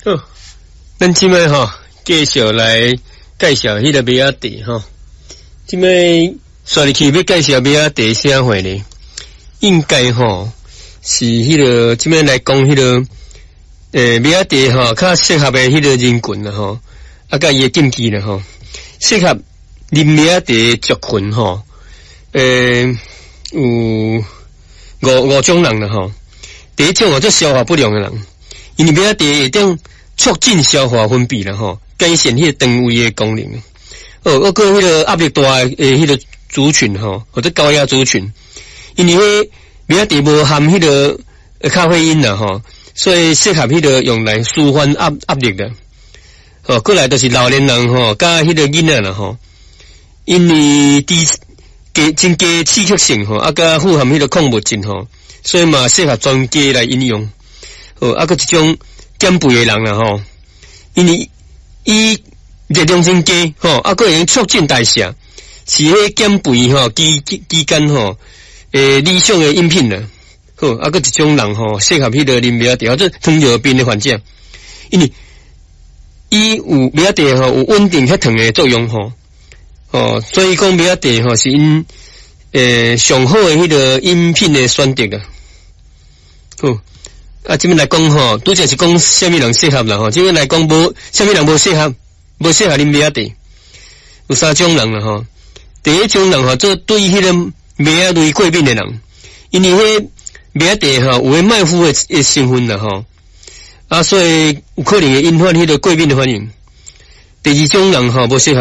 好，咱即摆吼继续来介绍迄个米仔茶吼。即摆刷入去要介绍米仔茶啥货呢？应该吼是迄个即摆来讲迄个米仔茶吼较适合诶迄个人群啦吼，啊甲伊诶禁忌啦吼，适合啉米仔茶族群吼，有五种人啦吼。第一种即消化不良诶人，因为米仔茶会当促进消化分泌啦吼，改善迄个肠胃诶功能。还个迄个压力大诶迄个族群吼，或者高压族群，因为迄米仔茶无含迄个咖啡因啦吼，所以适合迄个用来舒缓压力的。过来就是老年人吼，甲迄个囡仔啦吼，因为增加刺激性吼，甲富含迄个矿物质吼，所以嘛适合全家来饮用。个一种减肥诶人啦吼，因为伊热量增加吼，个会用促进代谢，是迄减肥吼期间吼理想诶饮品啦。好，个一种人吼适合迄个啉米仔茶，或者糖尿病诶患者，因为伊有米仔茶吼有稳定血糖诶作用吼。所以讲米仔茶吼是因上好诶迄个饮品诶选择啊。好，这边来讲吼，拄则是讲虾米人适合啦吼，这边来讲无虾米人无适合啉米仔茶，有三种人啦吼。第一种人吼，做对迄个米仔类过敏诶人，因为迄米仔茶吼有迄麦麸诶成分啦吼，所以有可能会引发迄个过敏诶反应。第二种人吼无适合。